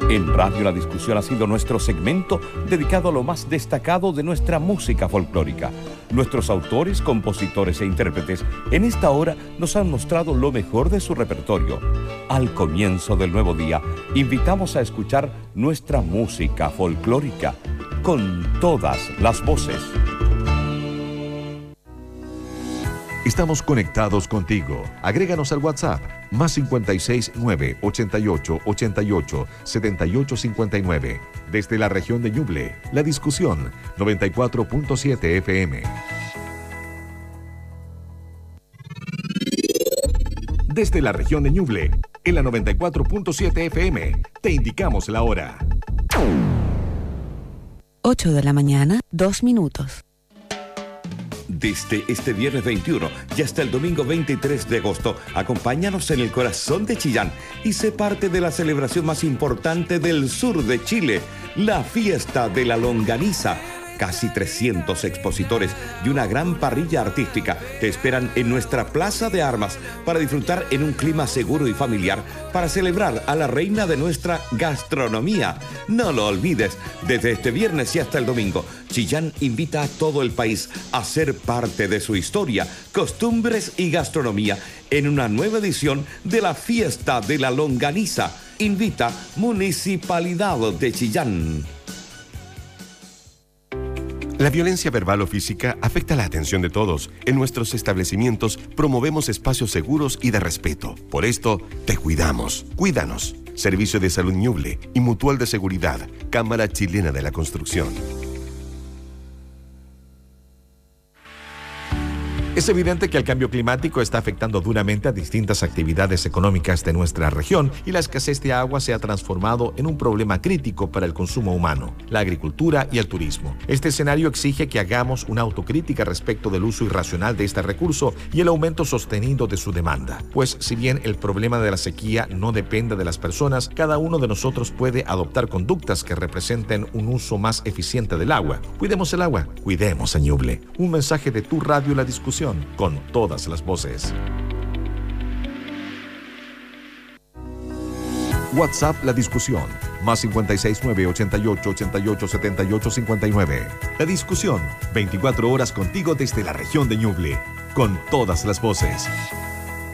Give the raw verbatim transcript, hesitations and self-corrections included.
En Radio La Discusión ha sido nuestro segmento dedicado a lo más destacado de nuestra música folclórica. Nuestros autores, compositores e intérpretes en esta hora nos han mostrado lo mejor de su repertorio. Al comienzo del nuevo día, invitamos a escuchar nuestra música folclórica con todas las voces. Estamos conectados contigo. Agréganos al WhatsApp más cincuenta y seis, nueve, ochenta y ocho, ochenta y ocho, setenta y ocho cincuenta y nueve. Desde la región de Ñuble, La Discusión, noventa y cuatro punto siete F M. Desde la región de Ñuble, en la noventa y cuatro punto siete F M, te indicamos la hora. ocho de la mañana, dos minutos. Desde este viernes veintiuno y hasta el domingo veintitrés de agosto, acompáñanos en el corazón de Chillán y sé parte de la celebración más importante del sur de Chile, la Fiesta de la Longaniza. Casi trescientos expositores y una gran parrilla artística te esperan en nuestra Plaza de Armas para disfrutar en un clima seguro y familiar para celebrar a la reina de nuestra gastronomía. No lo olvides, desde este viernes y hasta el domingo, Chillán invita a todo el país a ser parte de su historia, costumbres y gastronomía en una nueva edición de la Fiesta de la Longaniza. Invita Municipalidad de Chillán. La violencia verbal o física afecta la atención de todos. En nuestros establecimientos promovemos espacios seguros y de respeto. Por esto, te cuidamos. Cuídanos. Servicio de Salud Ñuble y Mutual de Seguridad, Cámara Chilena de la Construcción. Es evidente que el cambio climático está afectando duramente a distintas actividades económicas de nuestra región y la escasez de agua se ha transformado en un problema crítico para el consumo humano, la agricultura y el turismo. Este escenario exige que hagamos una autocrítica respecto del uso irracional de este recurso y el aumento sostenido de su demanda. Pues si bien el problema de la sequía no depende de las personas, cada uno de nosotros puede adoptar conductas que representen un uso más eficiente del agua. Cuidemos el agua, cuidemos a Ñuble. Un mensaje de tu radio La Discusión, con todas las voces. WhatsApp La Discusión, más cincuenta y seis, nueve, ochenta y ocho, ochenta y ocho, setenta y ocho cincuenta y nueve. La Discusión, veinticuatro horas contigo desde la región de Ñuble, con todas las voces.